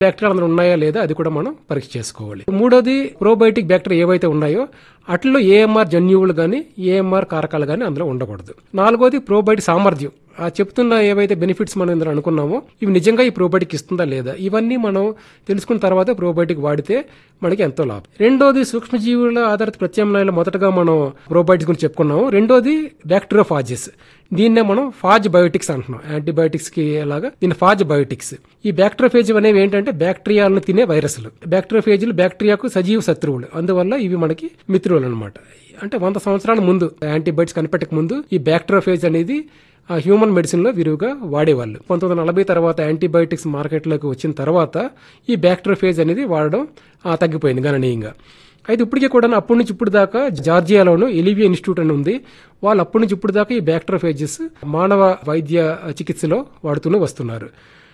Bacteria అందులో ఉన్నాయా లేదా అది కూడా మనం పరీక్ష చేసుకోవాలి. మూడోది ప్రోబయోటిక్ బ్యాక్టీరియా ఏవైతే ఉన్నాయో అట్లలో ఏఎంఆర్ జన్యువులు కానీ ఏఎంఆర్ కారకాలు కానీ అందులో ఉండకూడదు. నాలుగోది ప్రోబయోటిక్ సామర్థ్యం, ఆ చెప్తున్న ఏవైతే బెనిఫిట్స్ మనం ఇందులో అనుకున్నామో ఇవి నిజంగా ఈ ప్రోబయోటిక్ ఇస్తుందా లేదా, ఇవన్నీ మనం తెలుసుకున్న తర్వాత ప్రోబయోటిక్ వాడితే మనకి ఎంతో లాభం. రెండోది సూక్ష్మజీవుల ఆధారిత ప్రత్యామ్నాయాలు మొదటగా మనం ప్రోబయోటిక్స్ గురించి చెప్పుకున్నాము. రెండోది బ్యాక్టీరియోఫాజెస్, దీన్నే మనం ఫాజ్ బయోటిక్స్ అంటున్నాం. యాంటీబయోటిక్స్ కి లాగా దీన్ని ఫాజ్ బయోటిక్స్. ఈ బ్యాక్టీరియోఫేజ్ అనేవి ఏంటంటే బ్యాక్టీరియాలను తినే వైరస్లు. బ్యాక్టీరియోఫేజ్లు బ్యాక్టీరియాకు సజీవ శత్రువులు, అందువల్ల ఇవి మనకి మిత్రులు అనమాట. అంటే 100 సంవత్సరాల ముందు యాంటీబయోటిక్స్ కనిపెట్టక ముందు ఈ బ్యాక్టీరియోఫేజ్ అనేది హ్యూమన్ మెడిసిన్ లో విరివిగా వాడేవాళ్ళు. 1940 తర్వాత యాంటీబయోటిక్స్ మార్కెట్లోకి వచ్చిన తర్వాత ఈ బ్యాక్టీరియోఫేజ్ అనేది వాడడం తగ్గిపోయింది గణనీయంగా. అయితే ఇప్పటికే కూడా అప్పటి నుంచి ఇప్పుడు దాకా జార్జియాలోను ఎలివియా ఇన్స్టిట్యూట్ అని ఉంది. వాళ్ళు అప్పటి నుంచి ఇప్పుడు దాకా ఈ బ్యాక్టీరియోఫేజెస్ మానవ వైద్య చికిత్సలో వాడుతూనే వస్తున్నారు.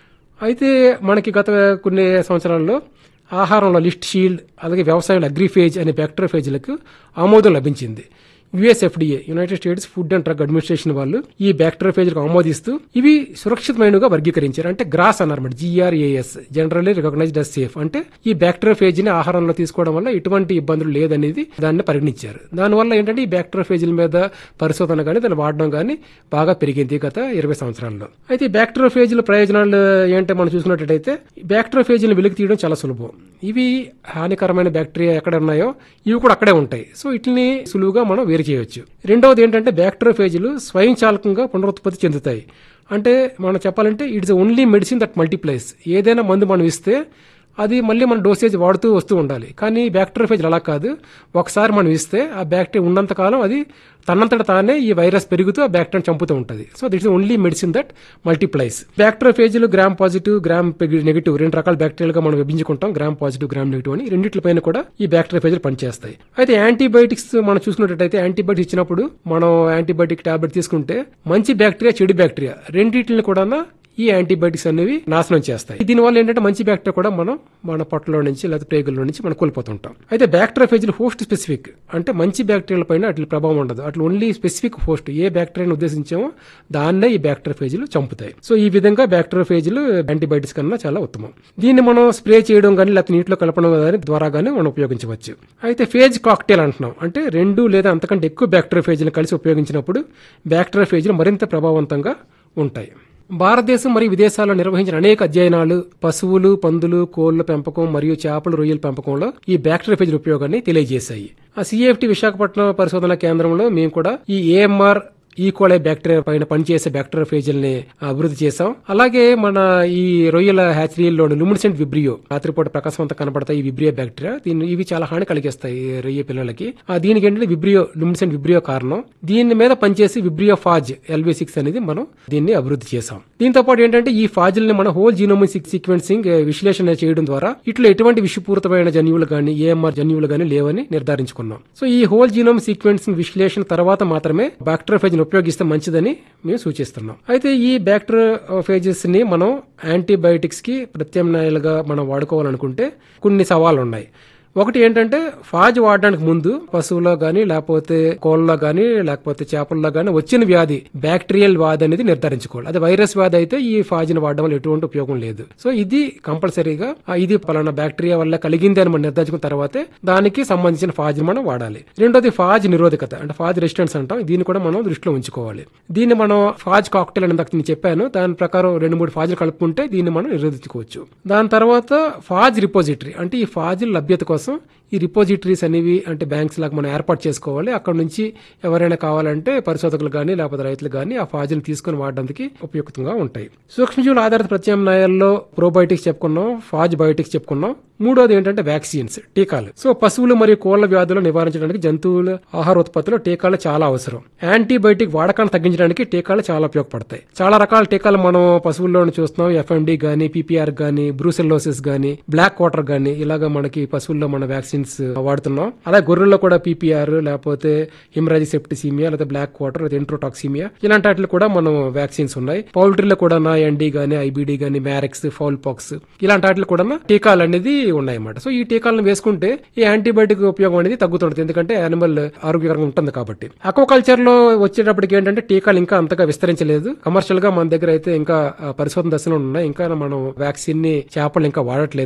అయితే మనకి గత కొన్ని సంవత్సరాల్లో ఆహారంలో లిస్ట్ షీల్డ్ అలాగే వ్యవసాయంలో అగ్రిఫేజ్ అనే బ్యాక్టీరియోఫేజ్లకు ఆమోదం లభించింది. USFDA, United states food and drug administration వాళ్ళు ఈ బ్యాక్టీరియోఫేజ్లకు ఆమోదిస్తూ ఇవి సురక్షితమైనగా వర్గీకరించారు. అంటే గ్రాస్ అన్నమాట, GRAS, generally recognised as safe. అంటే ఈ బ్యాక్టీరియోఫేజ్ ని ఆహారంలో తీసుకోవడం వల్ల ఎటువంటి ఇబ్బందులు లేదనేది దాన్ని పరిగణించారు. దానివల్ల ఏంటంటే ఈ బ్యాక్టీరియోఫేజ్ల మీద పరిశోధన కానీ దాన్ని వాడడం కానీ బాగా పెరిగింది గత 20 సంవత్సరాల్లో. అయితే ఈ బ్యాక్టీరియోఫేజ్ల ప్రయోజనాలు ఏంటో మనం చూసుకున్నట్టయితే బ్యాక్టీరియోఫేజ్ని వెలికి తీయడం చాలా సులభం. ఇవి హానికరమైన బ్యాక్టీరియా ఎక్కడ ఉన్నాయో ఇవి కూడా అక్కడే ఉంటాయి. సో వీటిని సులువుగా మనం వేరు చేయవచ్చు. రెండవది ఏంటంటే బ్యాక్టీరియోఫేజ్లు స్వయంచాలకంగా పునరుత్పత్తి చెందుతాయి. అంటే మనం చెప్పాలంటే it's only medicine that multiplies. ఏదైనా మందు మనం ఇస్తే అది మళ్ళీ మన డోసేజ్ వాడుతూ వస్తూ ఉండాలి. కానీ బ్యాక్టీరియోఫేజ్ అలా కాదు, ఒకసారి మనం ఇస్తే ఆ బ్యాక్టీరియా ఉన్నంతకాలం అది తనంతట తానే ఈ వైరస్ పెరుగుతూ ఆ బ్యాక్టీరియా చంపుతూ ఉంటుంది. So దిట్స్ only medicine that multiplies. బ్యాక్టీరియోఫేజ్లు gram positive, gram negative 2 రకాల బ్యాక్టీరియాలుగా మనం విభజించుకుంటాం, గ్రామ్ పాజిటివ్, గ్రామ్ నెగిటివ్ అని. రెండింటిపైన కూడా ఈ బ్యాక్టీరియోఫేజ్లు పనిచేస్తాయి. అయితే యాంటీబయోటిక్స్ మనం చూసుకున్నట్టయితే యాంటీబయోటిక్స్ ఇచ్చినప్పుడు మనం యాంటీబయోటిక్ టాబ్లెట్ తీసుకుంటే మంచి బ్యాక్టీరియా చెడు బ్యాక్టీరియా రెండింటిని కూడా ఈ యాంటీబయాటిక్స్ అనేవి నాశనం చేస్తాయి. దీనివల్ల ఏంటంటే మంచి బ్యాక్టీరియా కూడా మనం మన పొట్టలో నుంచి లేదా ప్రేగుల్లో నుంచి మనం కోల్పోతుంటాం. అయితే బ్యాక్టీరియోఫేజ్లు హోస్ట్ స్పెసిఫిక్, అంటే మంచి బ్యాక్టీరియాల పైన అట్లా ప్రభావం ఉండదు. అట్లా ఓన్లీ స్పెసిఫిక్ హోస్ట్, ఏ బ్యాక్టీరియాను ఉద్దేశించామో దాన్నే ఈ బ్యాక్టీరియోఫేజ్లు చంపుతాయి. సో ఈ విధంగా బ్యాక్టీరియోఫేజ్లు యాంటీబయాటిక్స్ కన్నా చాలా ఉత్తమం. దీన్ని మనం స్ప్రే చేయడం కానీ లేకపోతే నీటిలో కలపడం ద్వారా కానీ మనం ఉపయోగించవచ్చు. అయితే ఫేజ్ కాక్టైల్ అంటున్నాం, అంటే 2 లేదా అంతకంటే ఎక్కువ బ్యాక్టీరియోఫేజ్లు కలిసి ఉపయోగించినప్పుడు బ్యాక్టీరియోఫేజ్లు మరింత ప్రభావవంతంగా ఉంటాయి. భారతదేశం మరియు విదేశాల్లో నిర్వహించిన అనేక అధ్యయనాలు పశువులు, పందులు, కోళ్ల పెంపకం మరియు చేపలు, రొయ్యల పెంపకంలో ఈ బ్యాక్టీరియోఫేజ్ల ఉపయోగాన్ని తెలియజేశాయి. ఆ CFT విశాఖపట్నం పరిశోధన కేంద్రంలో మేము కూడా ఈ AMR ఈకోలై బ్యాక్టీరియా పైన పనిచేసే బ్యాక్టీరియోఫేజ్ల్ని అభివృద్ధి చేశాం. అలాగే మన ఈ రొయ్యల హ్యాచరీల్లోని లుమినిసెంట్ విబ్రియో, రాత్రిపూట ప్రకాశవంతంగా కనబడతాయి ఈ విబ్రియో బ్యాక్టీరియా. ఇవి చాలా హాని కలిగిస్తాయి రొయ్య పిల్లలకి. దీనికి ఏంటంటే లుమినిసెంట్ విబ్రియో కారణం. దీని మీద పనిచేసి విబ్రియో ఫాజ్ LV6 అనేది మనం దీన్ని అభివృద్ధి చేశాం. దీంతో పాటు ఏంటంటే ఈ ఫాజ్ల్ని మన హోల్ జీనోమిక్ సీక్వెన్సింగ్ విశ్లేషణ చేయడం ద్వారా ఇట్లా ఎటువంటి విషపూరితమైన జన్యువులు గానీ AMR జన్యువులు గానీ లేవని నిర్ధారించుకున్నాం. సో ఈ హోల్ జీనోమ్ సీక్వెన్సింగ్ విశ్లేషణ తర్వాత మాత్రమే బ్యాక్టీరియోఫేజ్ ఉపయోగిస్తే మంచిదని మేము సూచిస్తున్నాం. అయితే ఈ బ్యాక్టీరియోఫేజెస్ ని మనం యాంటీబయోటిక్స్ కి ప్రత్యామ్నాయాలుగా మనం వాడుకోవాలనుకుంటే కొన్ని సవాళ్లు ఉన్నాయి. ఒకటి ఏంటంటే ఫాజ్ వాడడానికి ముందు పశువులో గానీ లేకపోతే కోళ్ళలో గానీ లేకపోతే చేపల్లో గానీ వచ్చిన వ్యాధి బ్యాక్టీరియల్ వ్యాధి అనేది నిర్ధారించుకోవాలి. అది వైరస్ వ్యాధి అయితే ఈ ఫాజ్ ని వాడడం వల్ల ఎటువంటి ఉపయోగం లేదు. సో ఇది కంపల్సరీగా ఇది పలానా బ్యాక్టీరియా వల్ల కలిగింది అని మనం నిర్ధారించుకున్న తర్వాతే దానికి సంబంధించిన ఫాజ్ ని మనం వాడాలి. రెండోది ఫాజ్ నిరోధకత, అంటే ఫాజ్ రెసిస్టెన్స్ అంటాం. దీన్ని కూడా మనం దృష్టిలో ఉంచుకోవాలి. దీన్ని మనం ఫాజ్ కాక్టైల్ అని నేను చెప్పాను, దాని ప్రకారం 2-3 ఫాజ్లు కలుపుకుంటే దీన్ని మనం నిరోధించుకోవచ్చు. దాని తర్వాత ఫాజ్ రిపోజిటరీ, అంటే ఈ ఫాజ్ లభ్యత కోసం ఈ రిపోజిటరీస్ అనేవి అంటే బ్యాంక్స్ లాగా మనం ఏర్పాటు చేసుకోవాలి. అక్కడ నుంచి ఎవరైనా కావాలంటే పరిశోధకులు గానీ లేకపోతే రైతులు గానీ ఆ ఫాజ్ని తీసుకుని వాడడానికి ఉపయుక్తంగా ఉంటాయి. సూక్ష్మజీవుల ఆధారిత ప్రత్యామ్నాయాల్లో ప్రోబయోటిక్స్ చెప్పుకున్నాం, ఫాజ్ బయోటిక్స్ చెప్పుకున్నాం. మూడోది ఏంటంటే వ్యాక్సిన్స్, టీకాలు. సో పశువులు మరియు కోళ్ల వ్యాధులను నివారించడానికి జంతువుల ఆహార ఉత్పత్తిలో టీకాలు చాలా అవసరం. యాంటీబయోటిక్ వాడకాన్ని తగ్గించడానికి టీకాలు చాలా ఉపయోగపడతాయి. చాలా రకాల టీకాలు మనం పశువుల్లోనే చూస్తున్నాం. FMD గానీ, PPR గానీ, బ్రూసెల్లోసిస్ గానీ, బ్లాక్ వాటర్ గానీ ఇలాగా మనకి పశువుల్లో దీంట్లో మన వ్యాక్సిన్స్ వాడుతున్నాం. అలాగే గొర్రెల్లో కూడా పీపీఆర్, లేకపోతే హిమరాజిక్ సెప్టిసిమియా, లేదా బ్లాక్ క్వార్టర్, లేదా ఎంట్రోటాక్సిమియా, ఇలాంటి వాటిలో కూడా మనం వ్యాక్సిన్స్ ఉన్నాయి. పౌల్ట్రీలో కూడా ఎన్డీ గానీ, ఐబీడీ గానీ, మ్యారెక్స్, ఫౌల్ పాక్స్, ఇలాంటి వాటిలో కూడా టీకాలు అనేది ఉన్నాయన్నమాట. సో ఈ టీకాలను వేసుకుంటే ఈ యాంటీబయాటిక్ ఉపయోగం అనేది తగ్గుతుంటుంది, ఎందుకంటే యానిమల్ ఆరోగ్యకరంగా ఉంటుంది కాబట్టి. అక్వాకల్చర్ లో వచ్చేటప్పటికి ఏంటంటే టీకాలు ఇంకా అంతగా విస్తరించలేదు. కమర్షియల్ గా మన దగ్గర అయితే ఇంకా పరిశోధన దశలో ఉన్నాయి. ఇంకా మనం వ్యాక్సిన్ ని చేపలు ఇంకా వాడట్లేదు.